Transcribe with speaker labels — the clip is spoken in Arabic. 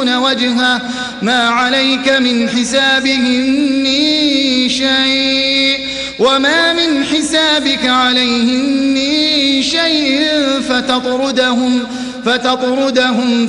Speaker 1: وجهه ما عليك من حسابهم من شيء وما من حسابك عليهم من شيء فتطردهم